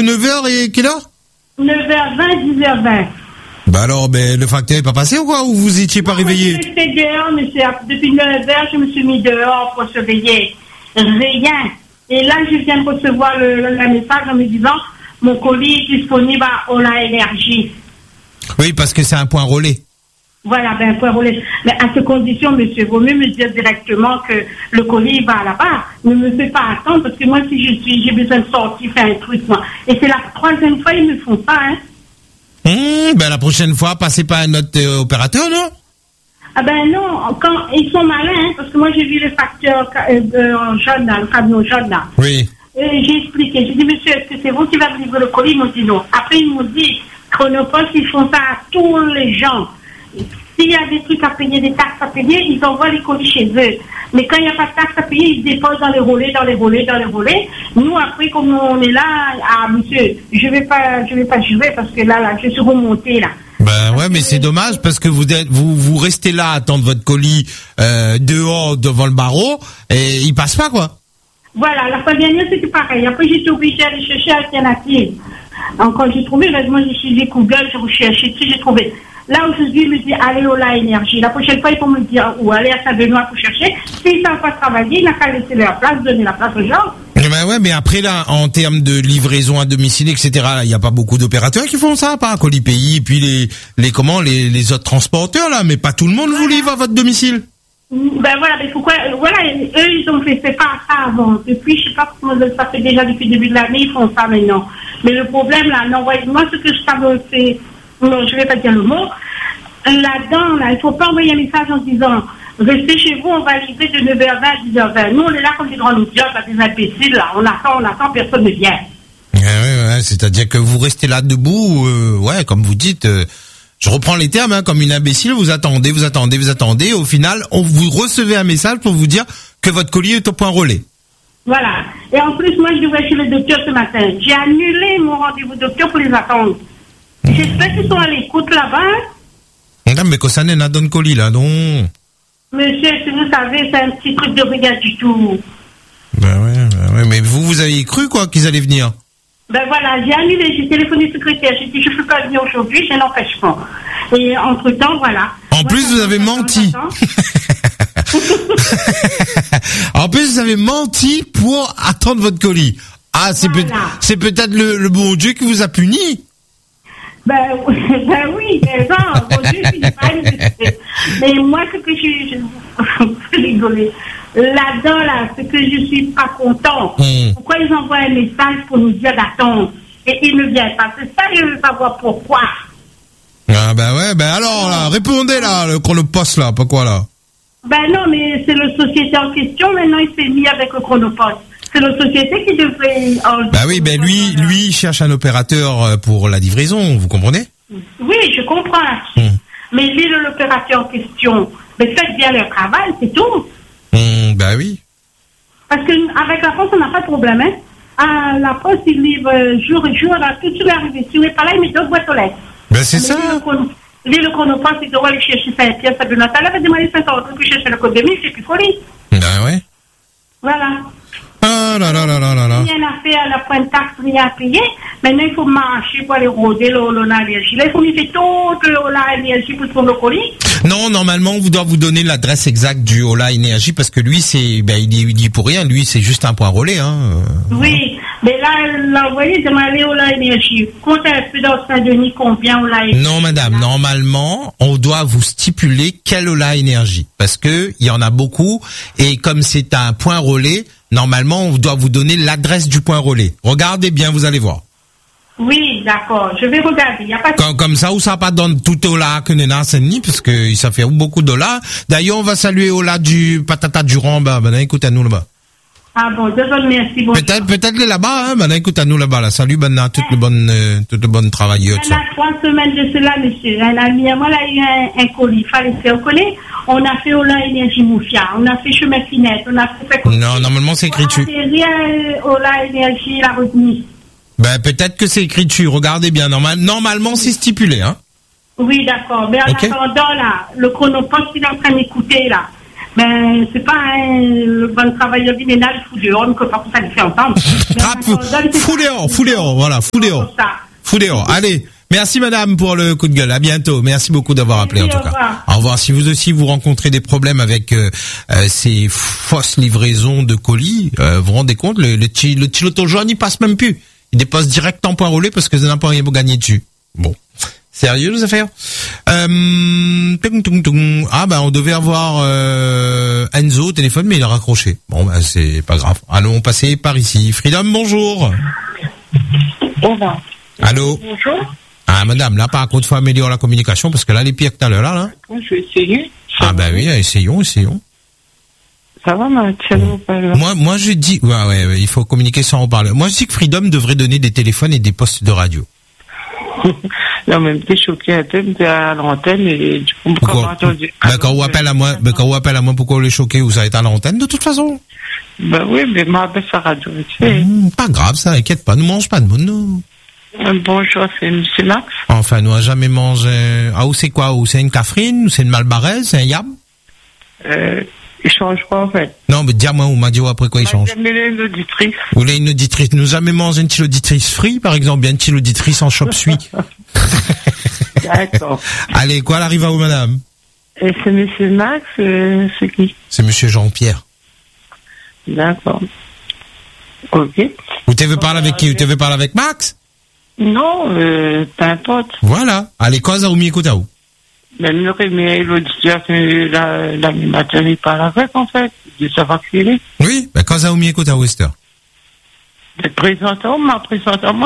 9h et quelle heure? 9h20, 10h20. Bah alors, le facteur est pas passé ou quoi? Ou vous étiez pas réveillé? Je restais dehors, monsieur. Depuis 9h, je me suis mis dehors pour surveiller. Rien. Et là, je viens de recevoir le message en me disant, mon colis est disponible à Ola Énergie. Oui, parce que c'est un point relais. Voilà, point relais. Mais à ces conditions, monsieur, vaut mieux me dire directement que le colis va là-bas. Ne me faites pas attendre, parce que moi, si j'ai besoin de sortir, faire un truc, moi. Et c'est la 3e fois, ils me font ça, hein. La prochaine fois, passez pas à notre opérateur, non? Ah non, quand ils sont malins, hein, parce que moi j'ai vu le facteur jaune là, le camion jaune là. Oui. Et j'ai expliqué, j'ai dit monsieur, est-ce que c'est vous qui va livrer le colis? Ils m'ont dit non. Après ils m'ont dit, Chronopost, ils font ça à tous les gens. S'il y a des trucs à payer, des taxes à payer, ils envoient les colis chez eux. Mais quand il n'y a pas de taxes à payer, ils déposent dans les relais. Nous, après, comme on est là, monsieur, je vais pas jouer parce que là, je suis remontée, là. Ouais, mais c'est dommage parce que vous restez là à attendre votre colis, dehors, devant le barreau, et il passe pas, quoi. Voilà, la fois dernière, c'était pareil. Après, j'étais obligée d'aller chercher alternative. Encore, j'ai trouvé, moi, j'ai suivi Google, j'ai recherché, j'ai trouvé. Là, aujourd'hui, il me dit, allez au La Énergie. La prochaine fois, ils vont me dire, ou aller à Saint-Benoît pour chercher. S'ils ne savent pas travailler, il n'a qu'à laisser leur place, donner la place aux gens. Mais après, là, en termes de livraison à domicile, etc., il n'y a pas beaucoup d'opérateurs qui font ça, pas Colipaye, puis les autres transporteurs, là, mais pas tout le monde vous livre à votre domicile. Voilà, mais pourquoi, eux, ils ont fait pas ça avant. Depuis, je sais pas comment ça fait déjà depuis le début de l'année, ils font ça maintenant. Mais le problème, là, non, moi, ce que je savais, c'est, non, je vais pas dire le mot. Là-dedans, là, il faut pas envoyer un message en disant, restez chez vous, on va livrer de 9h20 à 10h20. Nous, on est là comme des grands idiots, des imbéciles, là. On attend, personne ne vient. Ouais, c'est-à-dire que vous restez là debout, comme vous dites, je reprends les termes, comme une imbécile, vous attendez, au final, vous recevez un message pour vous dire que votre colis est au point relais. Voilà. Et en plus, moi, je devrais chez le docteur ce matin. J'ai annulé mon rendez-vous docteur pour les attendre. J'espère qu'ils sont à l'écoute là-bas. Non, mais que ça n'est pas donne colis, là, non. Monsieur, si vous savez, c'est un petit truc de rien du tout. Ouais, mais vous avez cru, quoi, qu'ils allaient venir? Voilà, j'ai annulé, j'ai téléphoné au secrétaire, j'ai dit, je ne peux pas venir aujourd'hui, j'ai un empêchement. Et entre-temps, voilà. En plus, vous avez menti. En plus, vous avez menti pour attendre votre colis. Ah, c'est peut-être le bon Dieu qui vous a puni. Oui, non, bon Dieu, je pas mais moi, ce que je rigoler. Là-dedans, là, c'est que je suis pas content. Pourquoi ils envoient un message pour nous dire d'attendre et ils ne viennent pas? C'est ça, je veux savoir pourquoi. Ah, alors, là, répondez, là, le Chronopost, là, pourquoi, là? Non, mais c'est le société en question, maintenant, il s'est mis avec le Chronopost. C'est la société qui devrait... lui, il cherche un opérateur pour la livraison, vous comprenez? Oui, je comprends là-dessus. Mais lui, l'opérateur en question, faites bien leur travail, c'est tout. Oui. Parce qu'avec la Poste, on n'a pas de problème, hein. À la Poste, ils livrent jour et jour, là, tout est arrivé. Si vous n'êtes pas là, ils mettent 2 boîtes aux lettres. C'est ça. Lui, le Chronopost, il doit aller chercher Saint-Pierre, Saint-Benoît. Ça avait demandé 500 euros pour chercher le code 2000, c'est plus folie. Ouais. Voilà. Ah là. Rien à faire, la pointe taxe, rien à payer. Maintenant, il faut marcher pour aller rôder l'Ola Énergie. Là, il faut mettre toute l'Ola Énergie pour prendre le colis. Non, normalement, on doit vous donner l'adresse exacte du Ola Énergie parce que lui, il dit pour rien. Lui, c'est juste un point relais, Oui, mais là, l'envoyé demandait Ola Énergie. Comptez un peu dans Saint-Denis combien Ola Énergie. Non, madame, normalement, on doit vous stipuler quel Ola Énergie parce que il y en a beaucoup et comme c'est un point relais, normalement, on doit vous donner l'adresse du point relais. Regardez bien, vous allez voir. Oui, d'accord. Je vais regarder. Y a pas de... Comme ça, où ça pas donne tout Ola que Nena Saint-Denis, parce que ça fait beaucoup d'Ola. D'ailleurs, on va saluer Ola du Patata Durand, écoute à nous là-bas. Ah bon, merci beaucoup. Peut-être là-bas, écoute à nous là-bas, là. Salut, toutes les bonnes travailleuses. Il y a 3 semaines de cela, monsieur. Un ami à moi, là, il y a un colis. Fallait faire connaître. On a fait Ola Énergie Moufia. On a fait Chemin Finette. On a fait... Non, normalement, c'est écrit dessus. On a fait rien Ola Énergie, la retenue. Peut-être que c'est écrit dessus. Regardez bien. Normalement, c'est stipulé, Oui, d'accord. Mais en attendant, là, le Chronopost, il est en train d'écouter, là. Ben, c'est pas le bon travailleur du ménage, fou dehors, ne peut pas ça le fait entendre. Fou dehors, voilà, fou dehors. Allez, merci madame pour le coup de gueule, à bientôt, merci beaucoup d'avoir appelé en tout cas. Au revoir, si vous aussi vous rencontrez des problèmes avec ces fausses livraisons de colis, vous vous rendez compte, le Chiloto jaune il passe même plus, il dépasse direct en point roulé parce que ça n'a pas rien pour gagner dessus. Bon. Sérieux les affaires. Ah on devait avoir Enzo au téléphone mais il a raccroché. Bon c'est pas grave. Allons passer par ici. Freedom, bonjour. Bonjour. Allô. Bonjour. Ah madame, là par contre faut améliorer la communication parce que là les pires que tout à l'heure là. Je vais essayer. Oui, essayons. Ça va ma haut-parleur. Moi je dis ouais, il faut communiquer sans haut-parleur. Moi je dis que Freedom devrait donner des téléphones et des postes de radio. Non, même t'es choqué à l'antenne et du coup, quand on appelle à moi, pourquoi on est choqué ou ça est à l'antenne de toute façon? Ben oui, mais ma baisse à radio, tu sais. Pas grave, ça, inquiète pas, nous mange pas de monde, nous. Bonjour, c'est M. Max. Enfin, nous a jamais mangé, ou c'est quoi, ou c'est une cafrine, ou c'est une malbaraise, c'est un yam? Il change quoi, en fait? Non, mais dis-moi, ou m'a dit après quoi il change? J'aime une auditrice. Vous voulez une auditrice? Nous jamais mangé une petite auditrice free, par exemple, bien une petite auditrice en chop suisse. D'accord. Allez, quoi, elle arrive à où, madame? Et c'est M. Max, c'est qui? C'est M. Jean-Pierre. D'accord. Ok. Vous t'avez parlé avec qui? Vous t'avez parlé avec Max? Non, t'as un pote. Voilà. Allez, cosa ou miekota ou? Même l'auditeur, l'animateur, il parle avec, en fait. De savoir qui il est. Oui, ben, cosa ou miekota ou, Esther? Le présentant, ma présentant.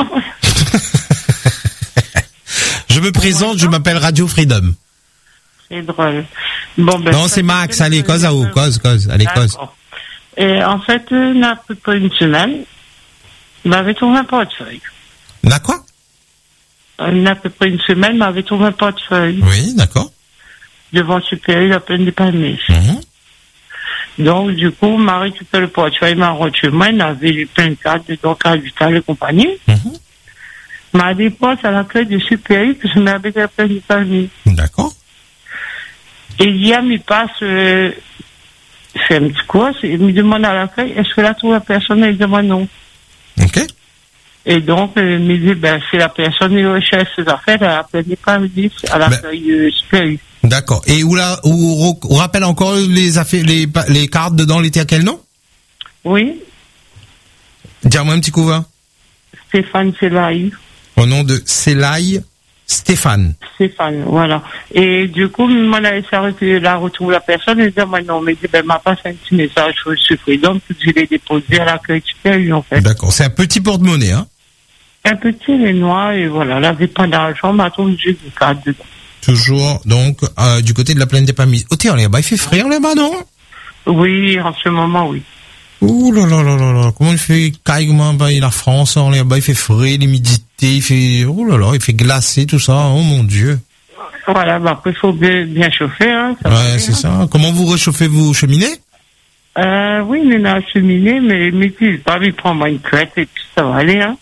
Je me présente, je m'appelle Radio Freedom. C'est drôle. Bon, ben. Non, c'est Max, allez, cosa ou, cause, allez, cause. Et en fait, il y a à peu près une semaine, il m'avait trouvé un portefeuille. N'a quoi? Il y a à peu près une semaine, il m'avait trouvé un portefeuille. Oui, d'accord. Devant le supérieur, la plaine des Palmiers. Donc, du coup, il m'a récupéré le portefeuille, il m'a rendu chez moi, il avait plein de cartes, donc, à Vital et compagnie. M'a déposé à l'accueil du supérieur, que je m'avais la plaine des Palmiers. D'accord. Et hier, il passe, fait un petit cours, il me demande à l'accueil, est-ce que là, trouve la personne? Il demande non. Ok. Et donc, il me dit, ben, c'est la personne qui recherche ses affaires, elle appelle pas à l'accueil supérieur. D'accord. Et on rappelle encore les affaires, les cartes dedans, l'étaient à quel nom? Oui. Dis-moi un petit coup, va. Stéphane Selaï. Au nom de Selaï Stéphane. Stéphane, voilà. Et du coup, on a essayé de retrouver la personne et dit, moi, non, mais ben, m'a passé un petit message sur Freedom, que je l'ai déposé à l'accueil supérieur, en fait. D'accord. C'est un petit porte-monnaie, hein? Un petit et noir, et voilà. Elle n'avait pas d'argent, mais trouvé juste des cartes dedans. Toujours, donc, du côté de la plaine des Palmiers. Oh, tiens, il fait frais, là-bas, non? Oui, en ce moment, oui. Ouh là là là là là, comment il fait caillement, la France, là-bas, il fait frais, l'humidité, il fait, oh là là, il fait glacer, tout ça, oh mon Dieu. Voilà, bah, après, il faut bien chauffer, hein. Ouais, c'est ça. Comment vous réchauffez vos cheminées? Oui, mais la cheminée, mais pas, il prend moi une crête et puis ça va aller, hein.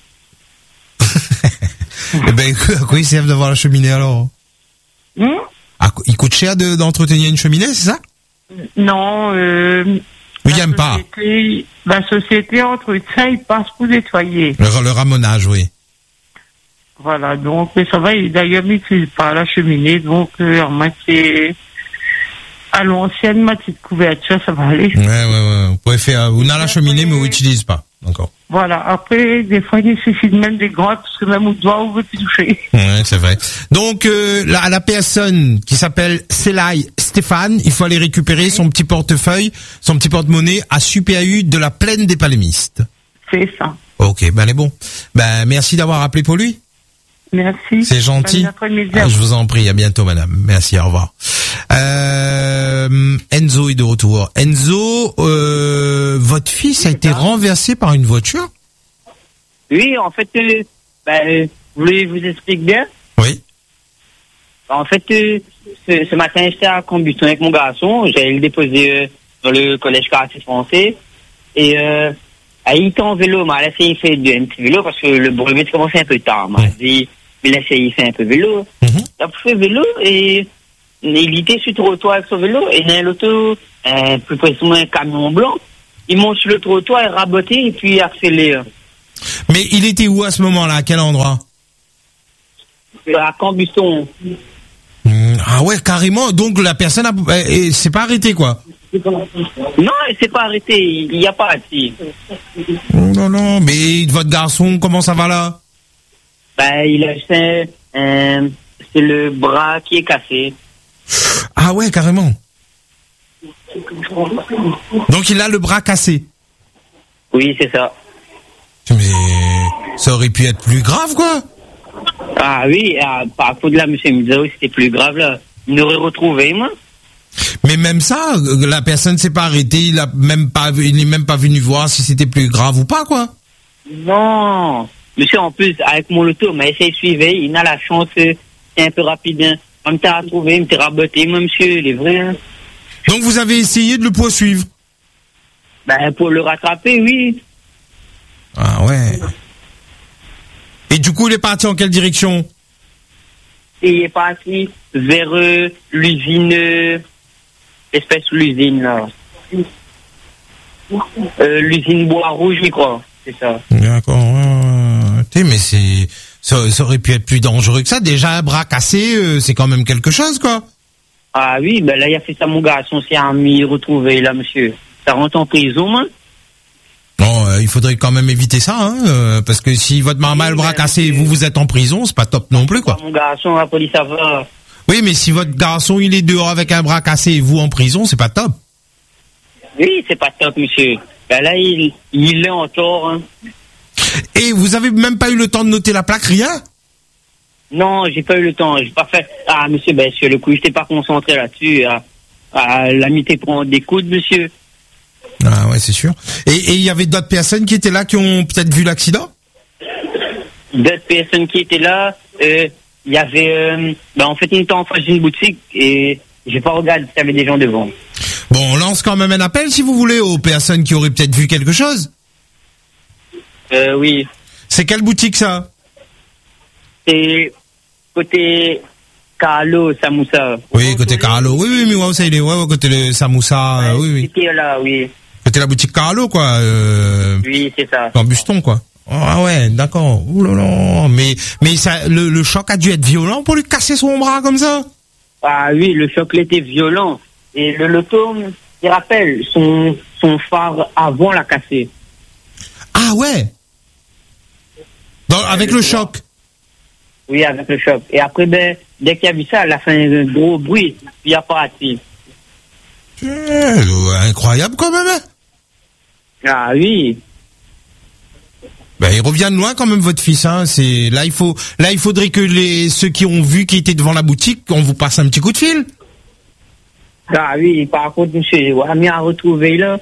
Eh ben, à quoi il sert d'avoir la cheminée, alors? Il coûte cher d'entretenir une cheminée, c'est ça? Non, il n'aime pas. La société entretient, il passe pour nettoyer. Le ramonage, oui. Voilà, donc ça va, d'ailleurs, il n'utilise pas la cheminée, donc en moitié, à l'ancienne, ma petite couverture, ça va aller. Ouais. Vous pouvez faire, vous n'avez la cheminée, mais vous n'utilisez pas. D'accord. Voilà, après, des fois, il nécessite même des gants, parce que même au doigt, on veut plus toucher. Ouais, c'est vrai. Donc, la personne qui s'appelle Selaï Stéphane, il faut aller récupérer son petit portefeuille, son petit porte-monnaie à SUPAU de la plaine des Palmistes. C'est ça. Ok, ben, elle est bon. Ben, merci d'avoir appelé pour lui. Merci. C'est gentil. Je vous en prie, à bientôt, madame. Merci, au revoir. Enzo est de retour. Enzo, votre fils a été renversé par une voiture? Oui, en fait, vous voulez vous expliquer bien? Oui. En fait, ce matin, j'étais à Combustion avec mon garçon. J'allais le déposer dans le collège quartier français. Et il était en vélo. M'a laissé il fait un petit vélo parce que le brevet commençait un peu tard. M'a dit, mais laissé il fait un peu vélo. Il a fait vélo et il était sur le trottoir avec son vélo et dans l'auto, plus précisément un camion blanc, il monte sur le trottoir, il raboté et puis accélère. Mais il était où à ce moment-là? À quel endroit? À Cambuston. Ah ouais, carrément. Donc la personne s'est pas arrêtée, quoi. Non, il s'est pas arrêté. Il n'y a pas arrêté. Non, non. Mais votre garçon, comment ça va là? Il a juste c'est le bras qui est cassé. Ah ouais, carrément. Donc il a le bras cassé. Oui, c'est ça. Mais ça aurait pu être plus grave, quoi. Ah oui, par contre là, monsieur Mizao, c'était plus grave là. Il nous aurait retrouvé, moi. Mais même ça, la personne s'est pas arrêtée, il n'est même pas venu voir si c'était plus grave ou pas, quoi. Non, monsieur, en plus, avec mon loto, m'a essayé de suivre, il a la chance, c'est un peu rapide, hein. On m'a retrouvé, il m'a raboté, moi, monsieur, il est vrai, hein. Donc vous avez essayé de le poursuivre? Pour le rattraper, oui. Ah ouais. Et du coup, il est parti en quelle direction? Et il est parti vers l'usine, espèce d'usine, là. L'usine Bois Rouge, je crois, c'est ça. D'accord. Mais ça aurait pu être plus dangereux que ça. Déjà, un bras cassé, c'est quand même quelque chose, quoi. Ah oui, là, il a fait ça, mon garçon s'est mis retrouvé, là, monsieur. Ça rentre en prison, moi. Non, il faudrait quand même éviter ça, hein, parce que si votre maman a le bras cassé et vous êtes en prison, c'est pas top non plus, quoi. Mon garçon, la police, ça va. Oui, mais si votre garçon, il est dehors avec un bras cassé et vous en prison, c'est pas top. Oui, c'est pas top, monsieur. Là, il est en tort, hein. Et vous avez même pas eu le temps de noter la plaque, rien? Non, j'ai pas eu le temps, j'ai pas fait. Ah, monsieur, sur le coup, j'étais pas concentré là-dessus. L'amitié prend des coudes, monsieur. Ah ouais, c'est sûr. Et il y avait d'autres personnes qui étaient là qui ont peut-être vu l'accident? D'autres personnes qui étaient là, il y avait... en fait, il était en face d'une boutique et j'ai pas regardé s'il y avait des gens devant. Bon, on lance quand même un appel, si vous voulez, aux personnes qui auraient peut-être vu quelque chose. Oui. C'est quelle boutique, ça? C'est côté Carlo, Samoussa. Oui, côté Carlo. Oui, mais ouais, ça il est. Ouais, côté le Samoussa. Oui. C'était là, oui. Côté la boutique Carlo, quoi. Oui, c'est ça. Dans Buston, quoi. Ah ouais, d'accord. Ouh là là. Mais ça, le choc a dû être violent pour lui casser son bras comme ça. Ah oui, le choc était violent. Et le loto, il rappelle, son phare avant l'a cassé. Ah ouais. Avec le choc. Oui, avec le choc. Et après, dès qu'il a vu ça, il a fait un gros bruit. Puis il a parti. Incroyable quand même. Hein. Ah oui. Il revient de loin quand même, votre fils. Hein. Là, il faudrait que ceux qui ont vu, qui étaient devant la boutique, on vous passe un petit coup de fil. Ah oui, par contre, monsieur, on a mis à retrouver là.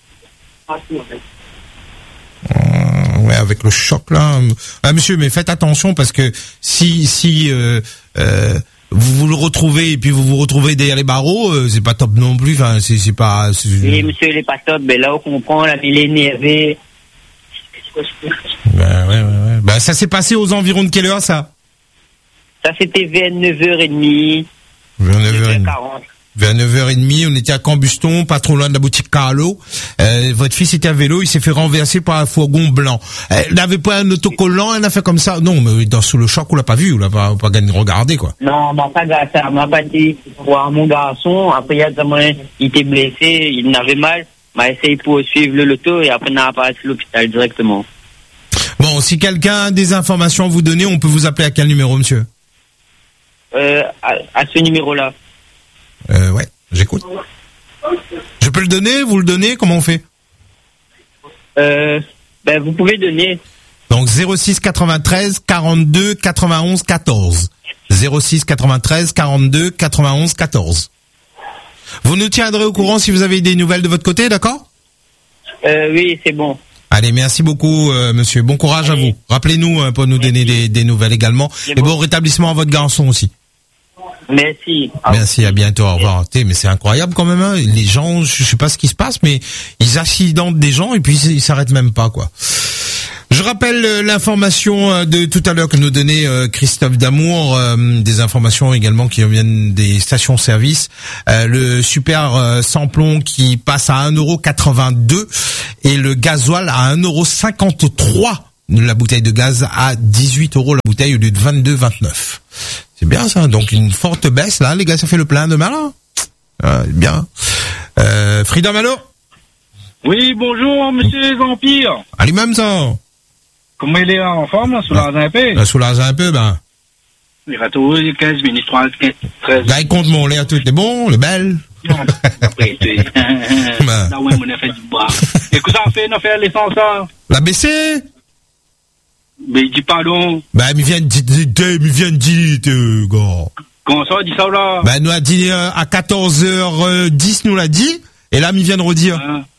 Ouais, avec le choc là. Ah, monsieur, mais faites attention parce que si vous le retrouvez et puis vous vous retrouvez derrière les barreaux, c'est pas top non plus. Enfin, c'est pas. Oui, monsieur, il est pas top. Mais là, on comprend, là, il est énervé. Ouais. Ça s'est passé aux environs de quelle heure, ça? Ça, c'était vers 9h30. Vers 9h30. Vers 9h30, on était à Cambuston, pas trop loin de la boutique Carlo. Votre fils était à vélo, il s'est fait renverser par un fourgon blanc. Il n'avait pas un autocollant, elle a fait comme ça. Non, mais sous le choc, on l'a pas vu, on l'a pas regardé, quoi. Non, m'a pas dit voir mon garçon. Après, il était blessé, il n'avait mal. M'a essayé pour suivre le loto et après, on a pas à l'hôpital directement. Bon, si quelqu'un a des informations à vous donner, on peut vous appeler à quel numéro, monsieur? À ce numéro-là. Ouais, j'écoute. Je peux le donner, vous le donnez, comment on fait? Vous pouvez donner. Donc 06 93 42 91 14. 06 93 42 91 14. Vous nous tiendrez au courant si vous avez des nouvelles de votre côté, d'accord? Oui, c'est bon. Allez, merci beaucoup, monsieur. Bon courage à vous. Rappelez-nous pour nous donner des nouvelles également. Et bon rétablissement à votre garçon aussi. Merci. Merci, à bientôt, au revoir. Mais c'est incroyable quand même, hein. Les gens, je sais pas ce qui se passe, mais ils accidentent des gens et puis ils s'arrêtent même pas, quoi. Je rappelle l'information de tout à l'heure que nous donnait Christophe Damour, des informations également qui viennent des stations-service. Le super sans-plomb qui passe à 1,82 € et le gasoil à 1,53 €. La bouteille de gaz à 18 € la bouteille au lieu de 22,29. C'est bien ça, donc une forte baisse là, les gars, ça fait le plein demain là. Bien. Freedom, allô? Oui, bonjour, monsieur Vampire. Allez, même ça. Comment il est en forme, là, soulage un peu? Soulage un peu, ben. Il va trouver 15 minutes, 3, 13. Là, il compte mon lait à tout, t'es bon, le bel. Après, tu là, ouais, mon effet du bois. Et que ça fait, on fait l'essence, ça? La baissé? Mais il dit pardon. Ben, il vient de dire, gars. Comment ça, dit ça, là? Ben, nous a dit, à 14h10, nous l'a dit. Et là, il vient de redire.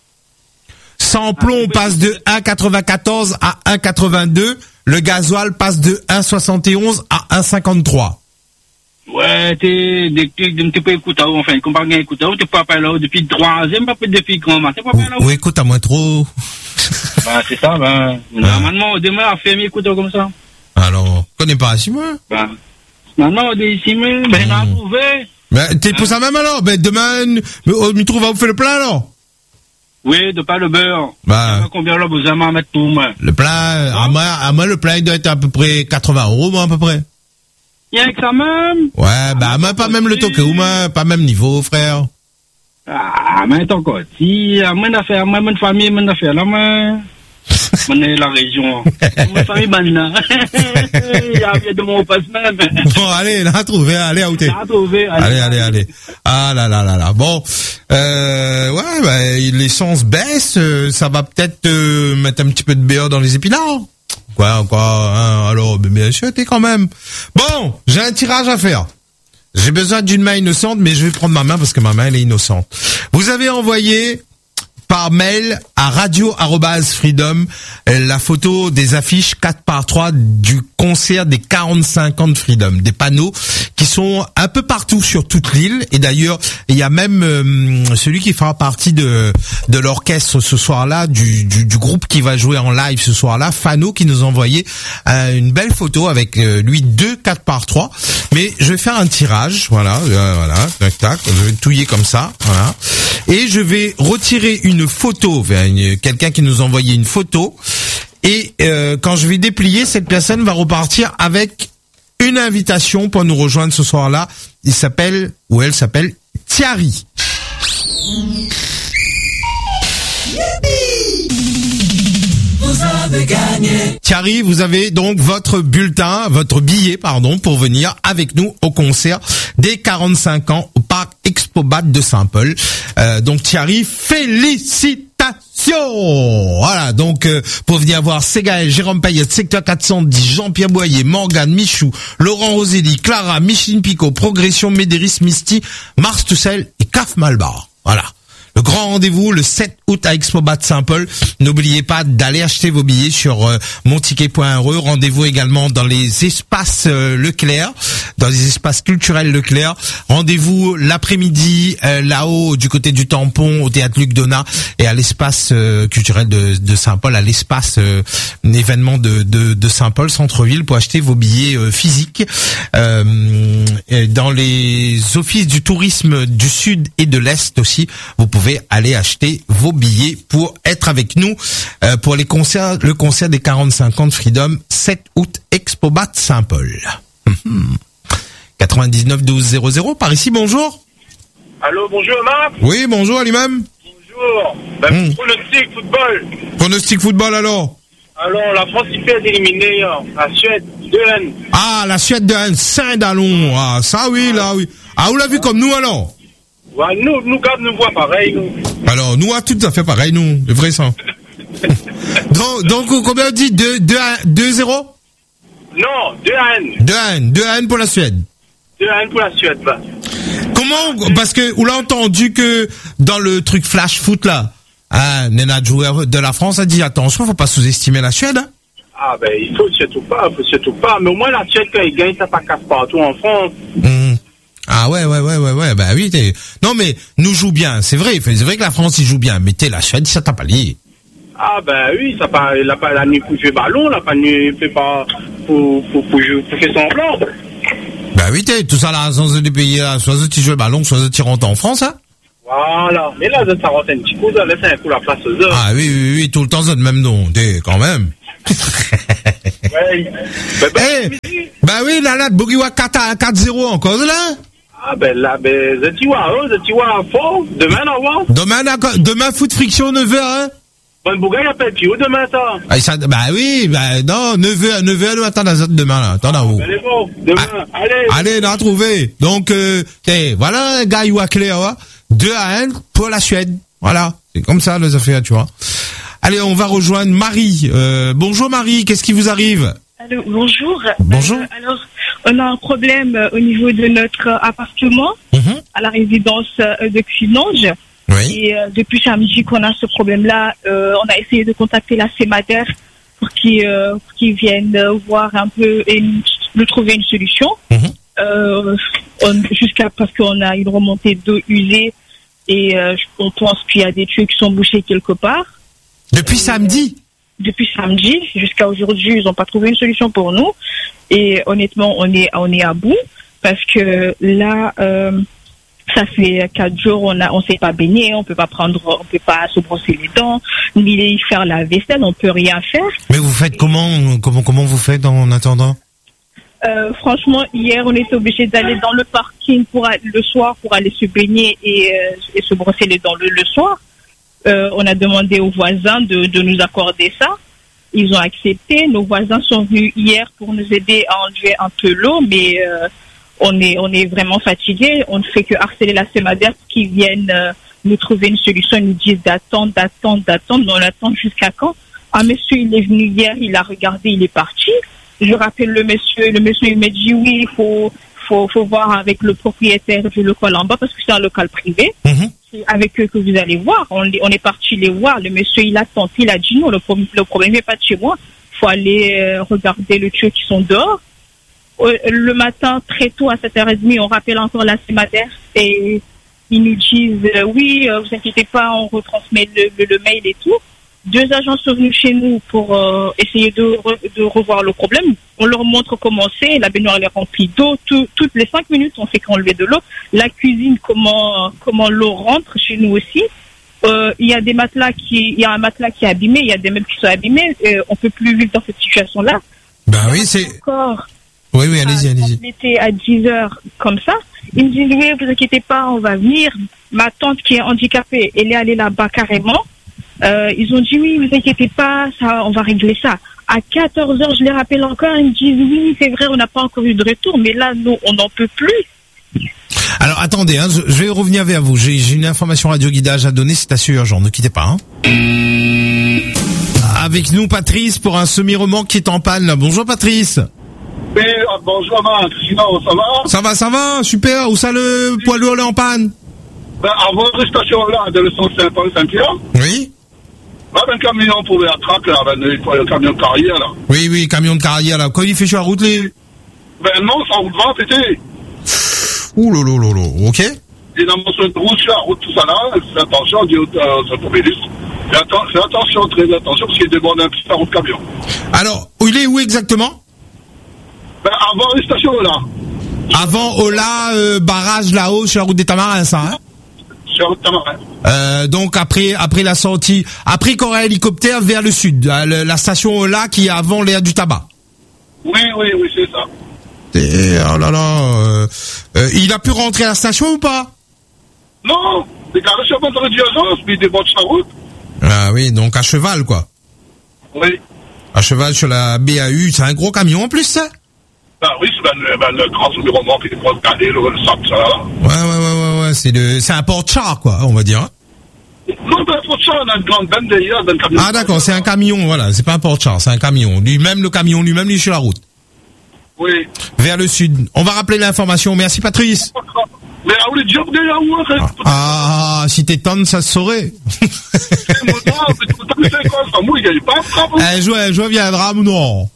Sans plomb passe de 1,94 à 1,82. Le gasoil passe de 1,71 à 1,53. Ouais, t'es pas écouté, enfin, comme pas bien écouté, t'es pas là depuis le 3e, pas depuis grand matin, pas là. Oui, écoute, à moins trop. Ben, c'est ça, ben. Normalement, demain, à faire écouter comme ça. Alors, connais pas Simon? Ben, non, des Simon, ben, on a trouvé. Ben, t'es pour ça même alors? Ben, demain, on trouve à vous faire le plein alors? Oui, de pas le beurre. Bah. Combien là, vous avez à mettre pour moi? Le plein, à moi, le plein, il doit être à peu près 80 €, moi, à peu près. Il y a que ça même? Ouais, bah, moi, pas même le toque, ou moi, pas même niveau, frère. Ah, mais t'en quoi? Si, moi, d'affaires, moi, mon famille, mon affaire, là, moi. On est la région. Ma famille, bonne, là. Il y a de mon passe même. Bon, allez, là, trouvé, allez, à outer. Allez. Ah, là. Bon, ouais, bah, l'essence baisse, ça va peut-être, mettre un petit peu de beurre dans les épinards. Quoi, hein, alors, bien sûr, t'es quand même. Bon, j'ai un tirage à faire. J'ai besoin d'une main innocente, mais je vais prendre ma main parce que ma main, elle est innocente. Vous avez envoyé par mail à radio@freedom la photo des affiches 4x3 du concert des 45 ans de Freedom, des panneaux qui sont un peu partout sur toute l'île, et d'ailleurs il y a même celui qui fera partie de l'orchestre ce soir-là, du groupe qui va jouer en live ce soir-là, Fano, qui nous a envoyé une belle photo avec lui 2 4x3, mais je vais faire un tirage, voilà, tac, je vais touiller comme ça, voilà, et je vais retirer une photo, quelqu'un qui nous a envoyé une photo, et quand je vais déplier, cette personne va repartir avec une invitation pour nous rejoindre ce soir-là. Elle s'appelle Thierry. Vous avez gagné. Thierry, vous avez donc votre billet, pour venir avec nous au concert des 45 ans au parc Expobat de Saint-Paul. Donc Thierry, félicitations. Voilà, donc pour venir voir Ségaël, Jérôme Payette, Secteur 410, Jean-Pierre Boyer, Morgane, Michou, Laurent Roselli, Clara, Micheline Picot, Progression, Médéris, Misty, Mars Toussel et Caf Malbar. Voilà. Le grand rendez-vous le 7 août à Expobat Saint-Paul. N'oubliez pas d'aller acheter vos billets sur monticket.re. Rendez-vous également dans les espaces Leclerc, dans les espaces culturels Leclerc. Rendez-vous l'après-midi là-haut du côté du Tampon au théâtre Luc Donat et à l'espace culturel de Saint-Paul, à l'espace événement de Saint-Paul centre-ville pour acheter vos billets physiques. Dans les offices du tourisme du sud et de l'est aussi, vous pouvez aller acheter vos billets pour être avec nous pour le concert des 45 ans de Freedom, 7 août, Expobat Saint-Paul. 99 12 00 par ici, bonjour. Allô, bonjour Marc. Oui, bonjour Alimam. Bonjour. Pronostic football. Pronostic football alors. Alors, la France y fait éliminer la Suède 2-1. Ah, la Suède 2-1, Saint-Dallon. Ah, ça oui, là oui. Ah, vous l'avez vu comme nous alors? Ouais, nous voit pareil, nous. Alors, nous, tout à fait pareil, nous. Le vrai sang. donc, combien on dit? 2-0? Non, 2-1. 2-1 pour la Suède. 2-1 pour la Suède, bah. Comment? Parce que, on l'a entendu que dans le truc flash foot, là, Nena, joueur de la France, a dit, attention, faut pas sous-estimer la Suède, hein. Ah, ben, il faut surtout pas. Mais au moins, la Suède, quand il gagne, ça pas casse partout en France. Ah ouais, bah oui, non mais, nous joue bien, c'est vrai que la France, il joue bien, mais la Suède, ça t'a pas lié. Ah ben oui, ça pas, il a pas la nuit pour jouer ballon, la pas nuit fait pas pour jouer, pour faire semblant. Bah oui, tout ça là, sans des pays là, soit tu joues ballon, soit tu rentres en France, hein. Voilà, mais là, ça rentre un petit coup, ça laisse un coup la place aux heures. Ah oui, tout le temps, ça de même nom, quand même. Ouais. Bah oui, là, Bogiwa 4-0 encore, là. Ah ben là, je vois fort, demain, foot friction 9h, hein. Bon, Bouga, il appelle qui, demain, ça? Bah oui, non, 9h le matin, demain, là. Attends, là, haut. Allez, bon, demain, Allez, on a trouvé. Donc, voilà, gars, il va clair, hein. 2-1 pour la Suède. Voilà. C'est comme ça, les affaires, tu vois. Allez, on va rejoindre Marie. Bonjour Marie, qu'est-ce qui vous arrive? Allô, bonjour. Bonjour. Alors, on a un problème au niveau de notre appartement à la résidence de Cuinange. Oui. Et depuis samedi qu'on a ce problème-là, on a essayé de contacter la CEMADER pour qu'ils viennent voir un peu et nous trouver une solution. Jusqu'à parce qu'on a une remontée d'eau usée et on pense qu'il y a des tuyaux qui sont bouchés quelque part. Depuis samedi jusqu'à aujourd'hui, ils n'ont pas trouvé une solution pour nous. Et honnêtement, on est à bout parce que là, ça fait 4 jours, on s'est pas baigné, on peut pas se brosser les dents, ni faire la vaisselle, on peut rien faire. Mais vous faites comment vous faites en attendant? Franchement, hier, on était obligé d'aller dans le parking le soir pour aller se baigner et se brosser les dents le soir. On a demandé aux voisins de nous accorder ça. Ils ont accepté. Nos voisins sont venus hier pour nous aider à enlever un peu l'eau, mais on est vraiment fatigués. On ne fait que harceler la CEMADER qui viennent nous trouver une solution. Ils nous disent d'attendre. Mais on attend jusqu'à quand? Un monsieur, il est venu hier, il a regardé, il est parti. Je rappelle le monsieur il m'a dit oui, il faut voir avec le propriétaire du local en bas parce que c'est un local privé. C'est avec eux que vous allez voir. On est parti les voir. Le monsieur, il a tenté, il a dit non, le problème n'est pas de chez moi. Il faut aller regarder les tuyaux qui sont dehors. Le matin, très tôt, à 7h30, on rappelle encore la CEMADER et ils nous disent oui, vous inquiétez pas, on retransmet le mail et tout. 2 agents sont venus chez nous pour essayer de revoir le problème. On leur montre comment c'est. La baignoire est remplie d'eau. Toutes les 5 minutes, on fait qu'enlever de l'eau. La cuisine, comment l'eau rentre chez nous aussi. Il y a un matelas qui est abîmé. Il y a des meubles qui sont abîmés. On peut plus vivre dans cette situation-là. Ben oui, c'est. Oui, allez-y. On était à 10h comme ça. Ils me disent oui, vous inquiétez pas, on va venir. Ma tante qui est handicapée, elle est allée là-bas carrément. Ils ont dit oui, vous inquiétez pas, ça, on va régler ça. À 14h, je les rappelle encore, ils me disent oui, c'est vrai, on n'a pas encore eu de retour, mais là, nous, on n'en peut plus. Alors attendez, je vais revenir vers vous. J'ai une information radio-guidage à donner, c'est assez urgent, ne quittez pas. Avec nous, Patrice, pour un semi-remorque qui est en panne. Là. Bonjour, Patrice. Oui, bonjour, Marc. Sinon, ça va? Ça va, super. Où ça le poids lourd est en panne? Avant la station là, de le centre Saint-Pierre. Oui. Un camion pour la traque, là, le camion de carrière, là. Oui, camion de carrière, là. Quand il fait sur la route, non, c'est en route 20, c'était. Ouh, ok. Il a mentionné de route sur la route, tout ça, là. Fais attention, on dit aux automobilistes. Fais attention, très attention, parce qu'il déborde un petit peu la route camion. Alors, il est où exactement? Avant la station, là. Avant Ola, barrage là-haut, sur la route des Tamarins, ça, hein? Donc après la sortie, après qu'on a un hélicoptère vers le sud, la station Ola qui est avant l'aire du tabac. Oui, c'est ça. Oh là là, il a pu rentrer à la station ou pas? Non, il est garé sur votre d'urgence, mais il déborde sur la route. Ah oui, donc à cheval quoi. Oui. À cheval sur la BAU, c'est un gros camion en plus ça? Oui, c'est le grand semi-remorque qui est pour regarder le sable, ça là. Ouais, c'est un porte-char quoi, on va dire. Hein. Non, un porte-char, on a une grande benne derrière d'un camion. Ah d'accord, c'est un camion, voilà, c'est pas un porte-char, c'est un camion. Le camion lui-même, il est sur la route. Oui. Vers le sud. On va rappeler l'information. Merci Patrice. Mais à où les jobs derrière où? Ah, si t'es tonne, ça se saurait. Je viendra, ou non?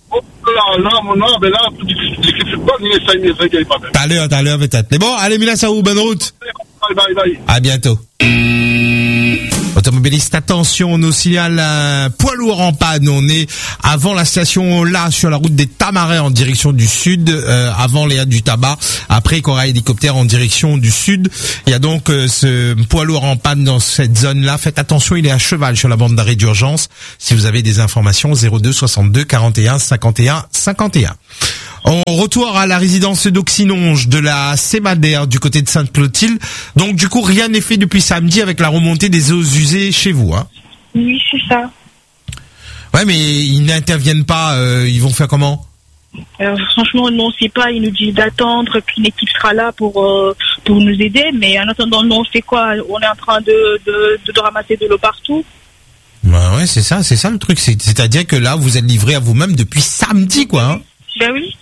T'as l'heure peut-être. Mais bon, allez, Mila Saou, bonne route. Bye. À bientôt. Automobiliste, attention, on nous signale un poids lourd en panne. On est avant la station là sur la route des Tamarins en direction du sud, avant Léa du Tabac. Après Cora Hélicoptère en direction du sud. Il y a donc ce poids lourd en panne dans cette zone-là. Faites attention, il est à cheval sur la bande d'arrêt d'urgence. Si vous avez des informations, 02 62 41 51 51. On retourne à la résidence d'Oxinonge de la Sémadère du côté de Sainte-Clotilde. Donc du coup, rien n'est fait depuis samedi avec la remontée des eaux usées chez vous, hein? Oui, c'est ça. Ouais, mais ils n'interviennent pas. Ils vont faire comment? Franchement, nous on sait pas. Ils nous disent d'attendre qu'une équipe sera là pour nous aider. Mais en attendant, nous on fait quoi? On est en train de ramasser de l'eau partout. Bah ouais, c'est ça le truc. C'est-à-dire que là, vous êtes livré à vous-même depuis samedi, quoi. Hein? Ben oui.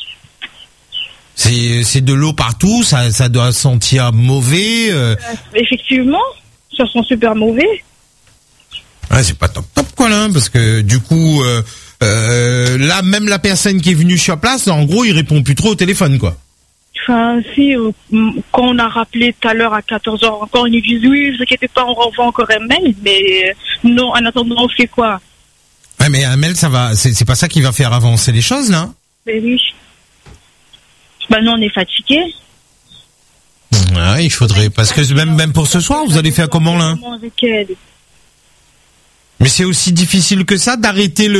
C'est de l'eau partout, ça doit sentir mauvais. Effectivement, ça sent super mauvais. Ouais, c'est pas top quoi là, parce que du coup, là même la personne qui est venue sur place, en gros, il répond plus trop au téléphone quoi. Enfin, si quand on a rappelé tout à l'heure à 14h encore, ils nous disent oui, vous inquiétez pas, on renvoie encore un mail, mais non, en attendant, on fait quoi? Ouais, mais un mail, ça va, c'est pas ça qui va faire avancer les choses là. Mais oui. Bah nous on est fatigués. Ouais, il faudrait, parce que même pour ce soir, vous allez faire comment là? Avec elle. Mais c'est aussi difficile que ça d'arrêter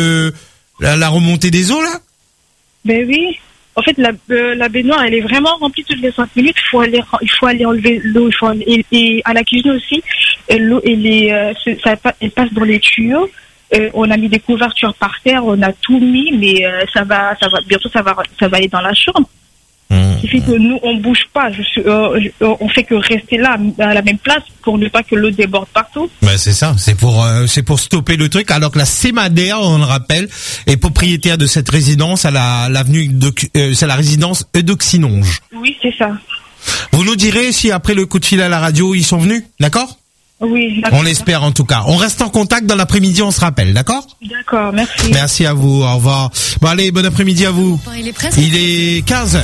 la remontée des eaux là? Ben oui. En fait, la baignoire, elle est vraiment remplie toutes les 5 minutes. Il faut aller enlever l'eau. Et à la cuisine aussi, l'eau, elle passe dans les tuyaux. On a mis des couvertures par terre, on a tout mis, mais bientôt ça va aller dans la chambre. Ce qui fait que nous on bouge pas, on fait que rester là à la même place pour ne pas que l'eau déborde partout. Ben c'est ça, c'est pour stopper le truc. Alors que la Sémadère, on le rappelle, est propriétaire de cette résidence à l'avenue c'est la résidence d'Oxinonge. Oui, c'est ça. Vous nous direz si après le coup de fil à la radio ils sont venus, d'accord? Oui, d'accord. On l'espère en tout cas. On reste en contact dans l'après-midi, on se rappelle, d'accord? D'accord, merci. Merci à vous, au revoir. Bon allez, bon après-midi à vous. Il est 15h.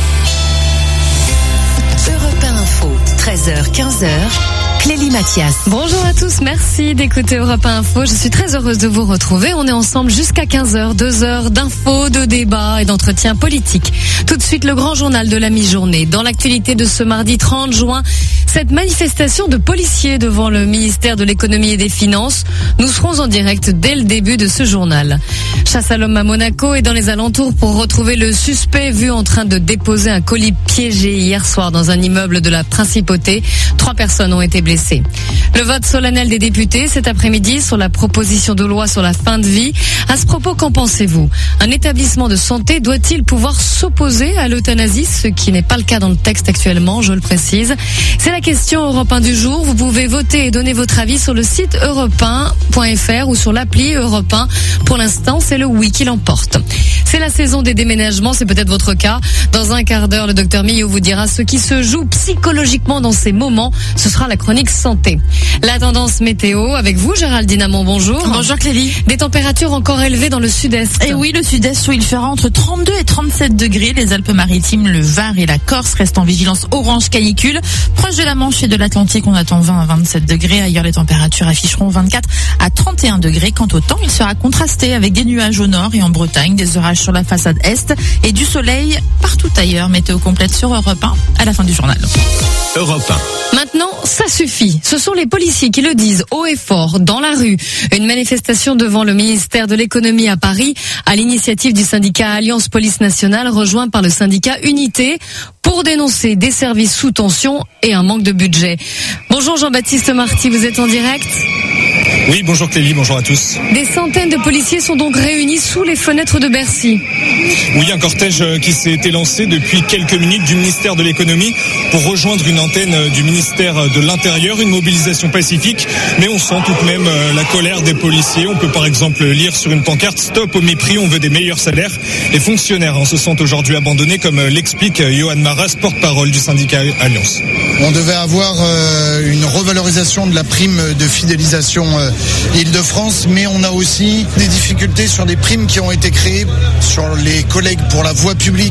Europe 1 Info, 13h, 15h. Clélie Mathias. Bonjour à tous, merci d'écouter Europe 1 Info. Je suis très heureuse de vous retrouver. On est ensemble jusqu'à 15h, 2 heures d'infos, de débats et d'entretien politique. Tout de suite, le grand journal de la mi-journée. Dans l'actualité de ce mardi 30 juin, cette manifestation de policiers devant le ministère de l'économie et des finances. Nous serons en direct dès le début de ce journal. Chasse à l'homme à Monaco et dans les alentours pour retrouver le suspect vu en train de déposer un colis piégé hier soir dans un immeuble de la Principauté. 3 personnes ont été blessées. Le vote solennel des députés cet après-midi sur la proposition de loi sur la fin de vie. À ce propos, qu'en pensez-vous? Un établissement de santé doit-il pouvoir s'opposer à l'euthanasie, ce qui n'est pas le cas dans le texte actuellement, je le précise. C'est la question Europe 1 du jour. Vous pouvez voter et donner votre avis sur le site europe1.fr ou sur l'appli Europe 1. Pour l'instant, c'est le oui qui l'emporte. C'est la saison des déménagements, c'est peut-être votre cas. Dans un quart d'heure, le docteur Millot vous dira ce qui se joue psychologiquement dans ces moments. Ce sera la chronique santé. La tendance météo avec vous, Géraldine Amont, bonjour. Bonjour Clélie. Des températures encore élevées dans le sud-est. Et oui, le sud-est où il fera entre 32 et 37 degrés. Les Alpes-Maritimes, le Var et la Corse restent en vigilance orange canicule. Proche de la Manche et de l'Atlantique, on attend 20 à 27 degrés. Ailleurs, les températures afficheront 24 à 31 degrés. Quant au temps, il sera contrasté avec des nuages au nord et en Bretagne, des orages sur la façade est et du soleil partout ailleurs. Météo complète sur Europe 1 à la fin du journal. Europe 1. Maintenant, ça suffit. Ce sont les policiers qui le disent haut et fort dans la rue. Une manifestation devant le ministère de l'économie à Paris, à l'initiative du syndicat Alliance Police Nationale, rejoint par le syndicat Unité, pour dénoncer des services sous tension et un manque de budget. Bonjour Jean-Baptiste Marty, vous êtes en direct? Oui, bonjour Clélie, bonjour à tous. Des centaines de policiers sont donc réunis sous les fenêtres de Bercy. Oui, un cortège qui s'est élancé depuis quelques minutes du ministère de l'économie pour rejoindre une antenne du ministère de l'Intérieur, une mobilisation pacifique, mais on sent tout de même la colère des policiers. On peut par exemple lire sur une pancarte « Stop au mépris, on veut des meilleurs salaires ». Les fonctionnaires se sentent aujourd'hui abandonnés, comme l'explique Johan Maras, porte-parole du syndicat Alliance. On devait avoir une revalorisation de la prime de fidélisation Île-de-France, mais on a aussi des difficultés sur des primes qui ont été créées sur les collègues pour la voie publique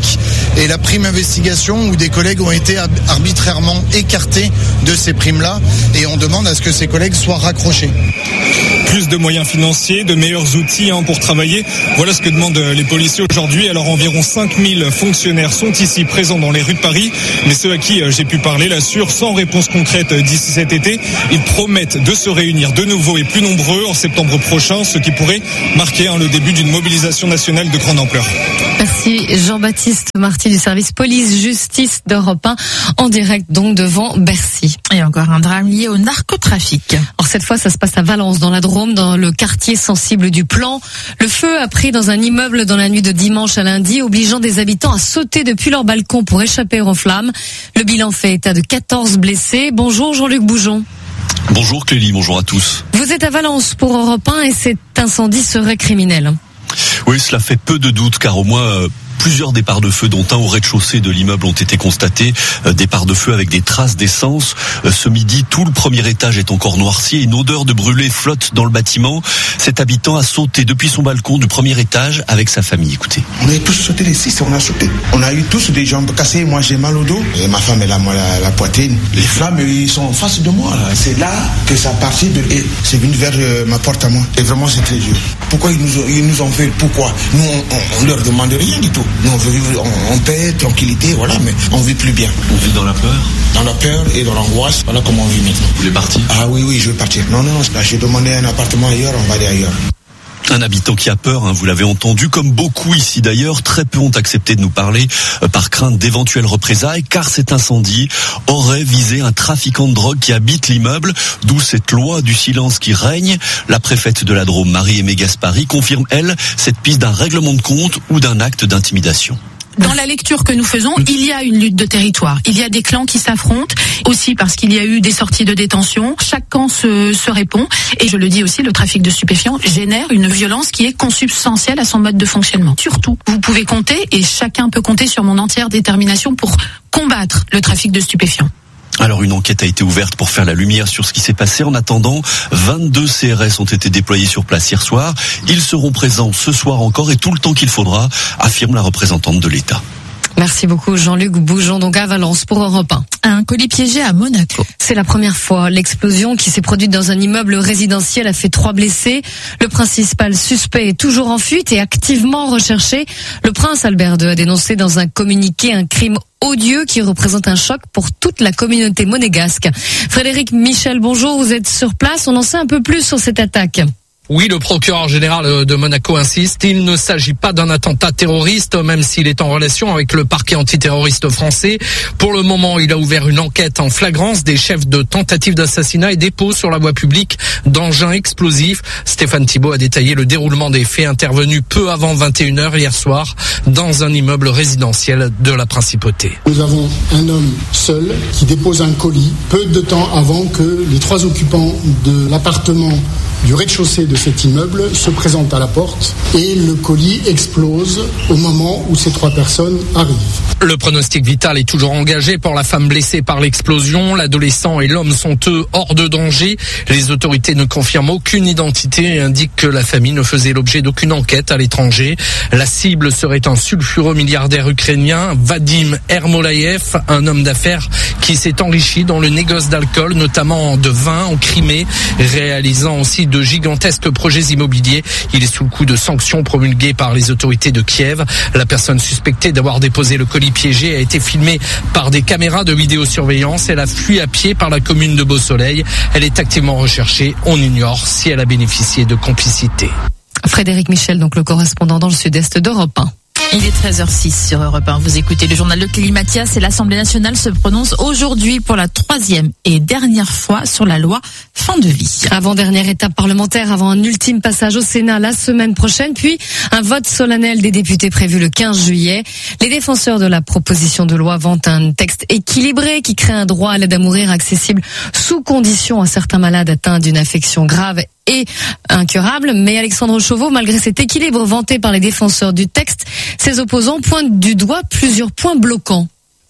et la prime investigation où des collègues ont été arbitrairement écartés de ces primes-là et on demande à ce que ces collègues soient raccrochés. Plus de moyens financiers, de meilleurs outils pour travailler. Voilà ce que demandent les policiers aujourd'hui. Alors environ 5000 fonctionnaires sont ici présents dans les rues de Paris. Mais ceux à qui j'ai pu parler l'assurent sans réponse concrète d'ici cet été. Ils promettent de se réunir de nouveau et plus nombreux en septembre prochain, ce qui pourrait marquer le début d'une mobilisation nationale de grande ampleur. Merci Jean-Baptiste Marty du service police-justice d'Europe 1 en direct donc devant Bercy. Et encore un drame lié au narcotrafic. Alors cette fois ça se passe à Valence dans la Drôme, dans le quartier sensible du Plan. Le feu a pris dans un immeuble dans la nuit de dimanche à lundi, obligeant des habitants à sauter depuis leur balcon pour échapper aux flammes. Le bilan fait état de 14 blessés. Bonjour Jean-Luc Boujon. Bonjour Clélie, bonjour à tous. Vous êtes à Valence pour Europe 1 et cet incendie serait criminel. Oui, cela fait peu de doute car au moins plusieurs départs de feu, dont un au rez-de-chaussée de l'immeuble, ont été constatés. Départs de feu avec des traces d'essence. Ce midi, tout le premier étage est encore noirci et une odeur de brûlé flotte dans le bâtiment. Cet habitant a sauté depuis son balcon du premier étage avec sa famille. Écoutez. On a tous sauté les 6, on a sauté. On a eu tous des jambes cassées. Moi, j'ai mal au dos. Et ma femme, elle a mal à la poitrine. Les flammes, ils sont en face de moi. Là. C'est là que ça partit. Et c'est venu vers ma porte à moi. Et vraiment, c'est très dur. Pourquoi ils nous ont fait? Pourquoi? Nous, on leur demande rien du tout. Nous, on veut vivre en paix, tranquillité, voilà, mais on vit plus bien. On vit dans la peur? Dans la peur et dans l'angoisse, voilà comment on vit maintenant. Vous voulez partir? Ah oui, je veux partir. Non, là, j'ai demandé un appartement ailleurs, on va aller ailleurs. Un habitant qui a peur, vous l'avez entendu, comme beaucoup ici d'ailleurs. Très peu ont accepté de nous parler par crainte d'éventuelles représailles, car cet incendie aurait visé un trafiquant de drogue qui habite l'immeuble, d'où cette loi du silence qui règne. La préfète de la Drôme, Marie-Aimée Gaspari, confirme, elle, cette piste d'un règlement de compte ou d'un acte d'intimidation. Dans la lecture que nous faisons, il y a une lutte de territoire. Il y a des clans qui s'affrontent, aussi parce qu'il y a eu des sorties de détention. Chaque camp se répond. Et je le dis aussi, le trafic de stupéfiants génère une violence qui est consubstantielle à son mode de fonctionnement. Surtout, vous pouvez compter, et chacun peut compter sur mon entière détermination pour combattre le trafic de stupéfiants. Alors une enquête a été ouverte pour faire la lumière sur ce qui s'est passé. En attendant, 22 CRS ont été déployés sur place hier soir. Ils seront présents ce soir encore et tout le temps qu'il faudra, affirme la représentante de l'État. Merci beaucoup Jean-Luc Boujon, donc à Valence pour Europe 1. Un colis piégé à Monaco. C'est la première fois. L'explosion qui s'est produite dans un immeuble résidentiel a fait 3 blessés. Le principal suspect est toujours en fuite et activement recherché. Le prince Albert II a dénoncé dans un communiqué un crime odieux qui représente un choc pour toute la communauté monégasque. Frédéric Michel, bonjour, vous êtes sur place. On en sait un peu plus sur cette attaque. Oui, le procureur général de Monaco insiste, il ne s'agit pas d'un attentat terroriste, même s'il est en relation avec le parquet antiterroriste français. Pour le moment, il a ouvert une enquête en flagrance des chefs de tentative d'assassinat et dépôt sur la voie publique d'engins explosifs. Stéphane Thibault a détaillé le déroulement des faits intervenus peu avant 21h hier soir dans un immeuble résidentiel de la Principauté. Nous avons un homme seul qui dépose un colis peu de temps avant que les 3 occupants de l'appartement du rez-de-chaussée de cet immeuble se présente à la porte et le colis explose au moment où ces 3 personnes arrivent. Le pronostic vital est toujours engagé pour la femme blessée par l'explosion. L'adolescent et l'homme sont eux hors de danger. Les autorités ne confirment aucune identité et indiquent que la famille ne faisait l'objet d'aucune enquête à l'étranger. La cible serait un sulfureux milliardaire ukrainien, Vadim Ermolaev, un homme d'affaires qui s'est enrichi dans le négoce d'alcool, notamment de vin en Crimée, réalisant aussi de gigantesques projets immobiliers. Il est sous le coup de sanctions promulguées par les autorités de Kiev. La personne suspectée d'avoir déposé le colis piégé a été filmée par des caméras de vidéosurveillance. Elle a fui à pied par la commune de Beausoleil. Elle est activement recherchée. On ignore si elle a bénéficié de complicité. Frédéric Michel, donc le correspondant dans le sud-est d'Europe 1. Il est 13h06 sur Europe 1. Vous écoutez le journal de Clélie Mathias et l'Assemblée nationale se prononce aujourd'hui pour la 3e et dernière fois sur la loi fin de vie. Avant-dernière étape parlementaire avant un ultime passage au Sénat la semaine prochaine, puis un vote solennel des députés prévu le 15 juillet. Les défenseurs de la proposition de loi vantent un texte équilibré qui crée un droit à l'aide à mourir accessible sous condition à certains malades atteints d'une affection grave et incurable. Mais Alexandre Chauveau, malgré cet équilibre vanté par les défenseurs du texte, ses opposants pointent du doigt plusieurs points bloquants.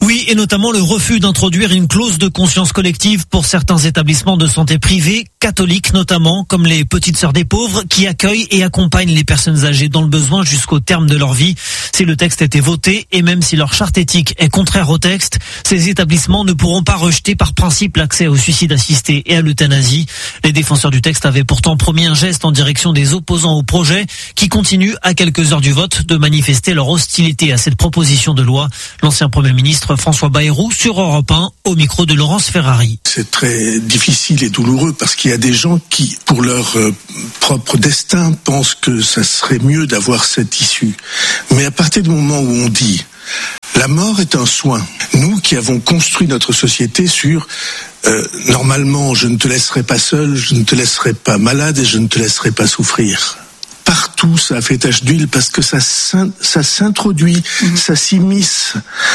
Oui, et notamment le refus d'introduire une clause de conscience collective pour certains établissements de santé privés, catholiques notamment, comme les Petites Sœurs des Pauvres, qui accueillent et accompagnent les personnes âgées dans le besoin jusqu'au terme de leur vie. Si le texte était voté, et même si leur charte éthique est contraire au texte, ces établissements ne pourront pas rejeter par principe l'accès au suicide assisté et à l'euthanasie. Les défenseurs du texte avaient pourtant promis un geste en direction des opposants au projet, qui continuent à quelques heures du vote de manifester leur hostilité à cette proposition de loi. L'ancien Premier ministre François Bayrou sur Europe 1 au micro de Laurence Ferrari. C'est très difficile et douloureux parce qu'il y a des gens qui, pour leur propre destin, pensent que ça serait mieux d'avoir cette issue. Mais à partir du moment où on dit la mort est un soin, nous qui avons construit notre société sur normalement je ne te laisserai pas seul, je ne te laisserai pas malade et je ne te laisserai pas souffrir. Partout, ça a fait tache d'huile parce que ça s'introduit, ça s'immisce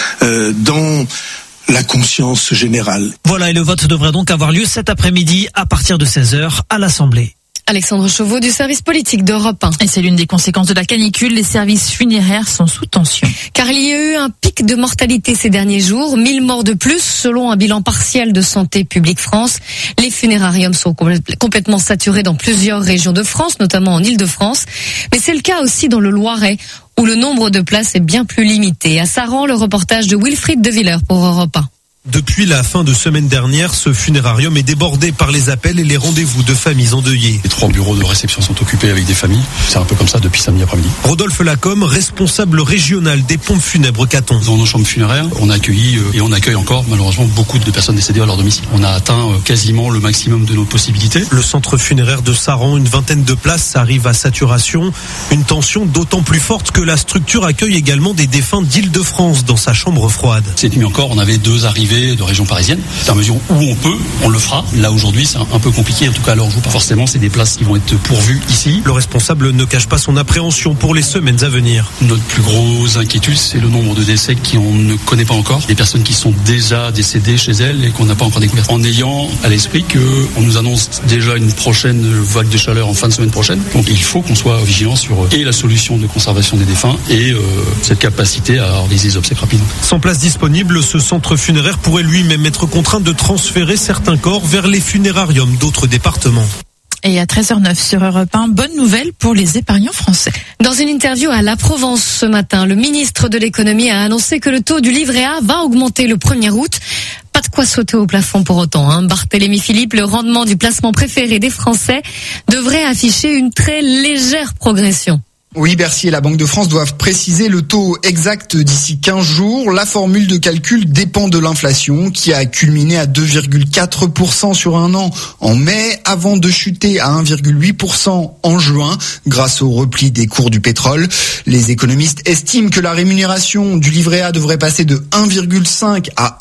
dans la conscience générale. Voilà, et le vote devrait donc avoir lieu cet après-midi à partir de 16h à l'Assemblée. Alexandre Chauveau du service politique d'Europe 1. Et c'est l'une des conséquences de la canicule. Les services funéraires sont sous tension. Car il y a eu un pic de mortalité ces derniers jours. 1000 morts de plus selon un bilan partiel de Santé publique France. Les funérariums sont complètement saturés dans plusieurs régions de France, notamment en Île-de-France. Mais c'est le cas aussi dans le Loiret, où le nombre de places est bien plus limité. À Saran, le reportage de Wilfried De Villers pour Europe 1. Depuis la fin de semaine dernière, ce funérarium est débordé par les appels et les rendez-vous de familles endeuillées. Les 3 bureaux de réception sont occupés avec des familles. C'est un peu comme ça depuis samedi après-midi. Rodolphe Lacombe, responsable régional des pompes funèbres Caton. Dans nos chambres funéraires, on a accueilli et on accueille encore malheureusement beaucoup de personnes décédées à leur domicile. On a atteint quasiment le maximum de nos possibilités. Le centre funéraire de Saran, une vingtaine de places, arrive à saturation. Une tension d'autant plus forte que la structure accueille également des défunts d'Île-de-France dans sa chambre froide. Cette nuit encore, on avait 2 arrivées de région parisienne. À mesure où on peut, on le fera. Là aujourd'hui, c'est un peu compliqué. En tout cas, à l'heure où je joue pas forcément, c'est des places qui vont être pourvues ici. Le responsable ne cache pas son appréhension pour les semaines à venir. Notre plus grosse inquiétude, c'est le nombre de décès qu'on ne connaît pas encore. Des personnes qui sont déjà décédées chez elles et qu'on n'a pas encore découvertes. En ayant à l'esprit qu'on nous annonce déjà une prochaine vague de chaleur en fin de semaine prochaine. Donc il faut qu'on soit vigilant sur et la solution de conservation des défunts et cette capacité à organiser les obsèques rapidement. Sans place disponible, ce centre funéraire pourrait lui-même être contraint de transférer certains corps vers les funérariums d'autres départements. Et à 13h09 sur Europe 1, bonne nouvelle pour les épargnants français. Dans une interview à La Provence ce matin, le ministre de l'économie a annoncé que le taux du livret A va augmenter le 1er août. Pas de quoi sauter au plafond pour autant. Barthélémy Philippe, le rendement du placement préféré des Français, devrait afficher une très légère progression. Oui, Bercy et la Banque de France doivent préciser le taux exact d'ici 15 jours. La formule de calcul dépend de l'inflation qui a culminé à 2,4% sur un an en mai avant de chuter à 1,8% en juin grâce au repli des cours du pétrole. Les économistes estiment que la rémunération du livret A devrait passer de 1,5 à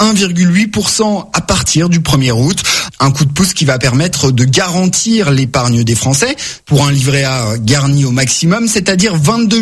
1,8% à partir du 1er août. Un coup de pouce qui va permettre de garantir l'épargne des Français pour un livret A garni au maximum, c'est-à-dire 22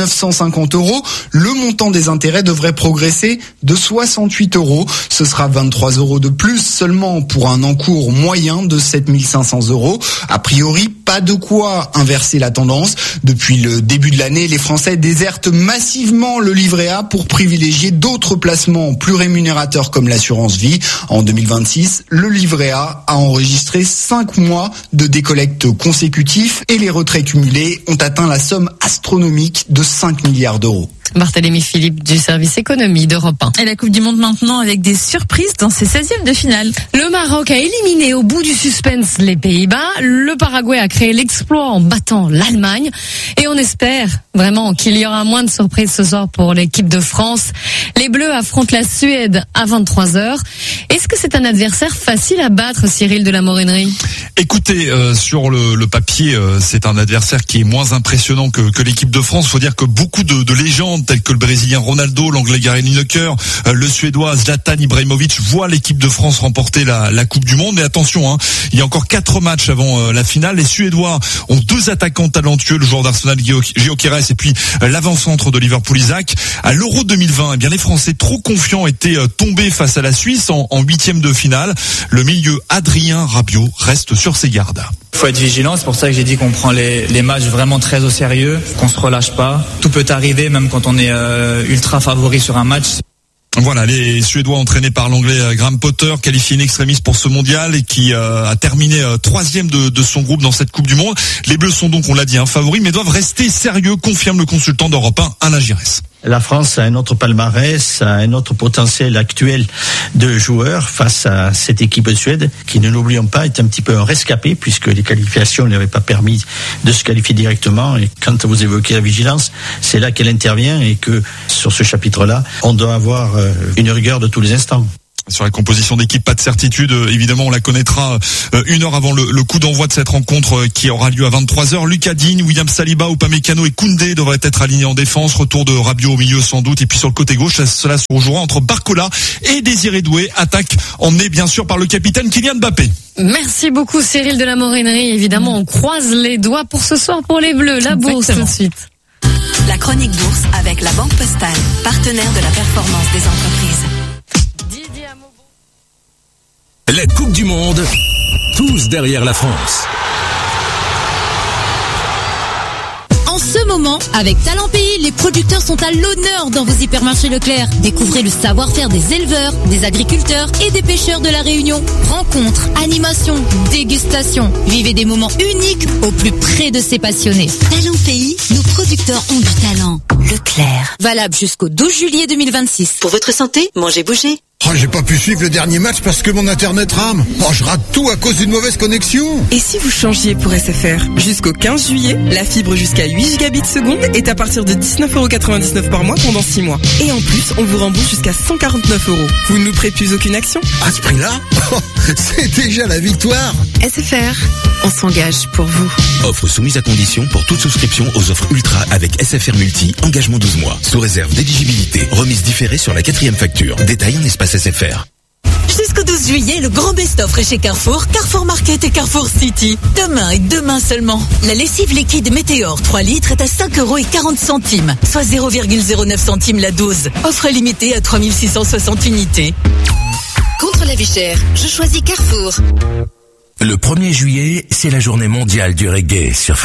950 €. Le montant des intérêts devrait progresser de 68 €. Ce sera 23 € de plus seulement pour un encours moyen de 7 500 €. A priori, pas de quoi inverser la tendance. Depuis le début de l'année, les Français désertent massivement le livret A pour privilégier d'autres placements plus rémunérateurs comme l'assurance vie. En 2026, le livret A a enregistré 5 mois de décollecte consécutifs et les retraits cumulés ont atteint la somme astronomique de 5 milliards €. Barthélémy Philippe du service économie d'Europe 1. Et la Coupe du Monde maintenant avec des surprises dans ses 16e de finale. Le Maroc a éliminé au bout du suspense les Pays-Bas. Le Paraguay a créé l'exploit en battant l'Allemagne. Et on espère vraiment qu'il y aura moins de surprises ce soir pour l'équipe de France. Les Bleus affrontent la Suède à 23h. Est-ce que c'est un adversaire facile à battre, Cyril de la Morinerie? Écoutez, sur le papier, c'est un adversaire qui est moins impressionnant que l'équipe de France. Faut dire que beaucoup de légendes tels que le Brésilien Ronaldo, l'Anglais Gary Lineker, le Suédois Zlatan Ibrahimovic voient l'équipe de France remporter la Coupe du Monde. Et attention, il y a encore 4 matchs avant la finale. Les Suédois ont 2 attaquants talentueux, le joueur d'Arsenal Gio Keres et puis l'avant-centre de Liverpool Isaac. À l'Euro 2020, eh bien les Français trop confiants étaient tombés face à la Suisse en 8e de finale. Le milieu Adrien Rabiot reste sur ses gardes. Il faut être vigilant, c'est pour ça que j'ai dit qu'on prend les matchs vraiment très au sérieux, qu'on se relâche pas. Tout peut arriver même quand on est ultra favori sur un match. Voilà, les Suédois entraînés par l'Anglais Graham Potter, qualifié in extremis pour ce mondial et qui a terminé 3e de son groupe dans cette Coupe du Monde. Les Bleus sont donc, on l'a dit, favoris, mais doivent rester sérieux, confirme le consultant d'Europe 1, Alain Giresse. La France a un autre palmarès, a un autre potentiel actuel de joueurs face à cette équipe de Suède, qui, ne l'oublions pas, est un petit peu un rescapé, puisque les qualifications n'avaient pas permis de se qualifier directement. Et quand vous évoquez la vigilance, c'est là qu'elle intervient et que, sur ce chapitre-là, on doit avoir une rigueur de tous les instants. Sur la composition d'équipe, pas de certitude. Évidemment, on la connaîtra 1 heure avant le coup d'envoi de cette rencontre qui aura lieu à 23h. Lucas Digne, William Saliba, Upamecano et Koundé devraient être alignés en défense. Retour de Rabiot au milieu sans doute. Et puis sur le côté gauche, cela se rejouera entre Barcola et Désiré Doué. Attaque emmenée bien sûr par le capitaine Kylian Mbappé. Merci beaucoup Cyril de la Morinerie. Évidemment, on croise les doigts pour ce soir pour les Bleus. La bourse tout de suite. La chronique bourse avec la Banque Postale, partenaire de la performance des entreprises. La Coupe du Monde, tous derrière la France. En ce moment, avec Talent Pays, les producteurs sont à l'honneur dans vos hypermarchés Leclerc. Découvrez le savoir-faire des éleveurs, des agriculteurs et des pêcheurs de la Réunion. Rencontres, animations, dégustations. Vivez des moments uniques au plus près de ces passionnés. Talent Pays, nos producteurs ont du talent. Leclerc. Valable jusqu'au 12 juillet 2026. Pour votre santé, mangez bouger. Oh, j'ai pas pu suivre le dernier match parce que mon internet rame. Oh, je rate tout à cause d'une mauvaise connexion. Et si vous changiez pour SFR? Jusqu'au 15 juillet, la fibre jusqu'à 8 gigabits seconde est à partir de 19,99€ par mois pendant 6 mois. Et en plus, on vous rembourse jusqu'à 149€. Vous ne nous prêtez plus aucune action? À ce prix-là? C'est déjà la victoire. SFR, on s'engage pour vous. Offre soumise à condition pour toute souscription aux offres Ultra avec SFR Multi, engagement 12 mois. Sous réserve d'éligibilité, remise différée sur la 4e facture. Détail en espace SFR. Jusqu'au 12 juillet, le grand best-of est chez Carrefour, Carrefour Market et Carrefour City. Demain et demain seulement. La lessive liquide Météor 3 litres est à 5,40€, soit 0,09 centimes la dose. Offre limitée à 3660 unités. Contre la vie chère, je choisis Carrefour. Le 1er juillet, c'est la journée mondiale du reggae sur France.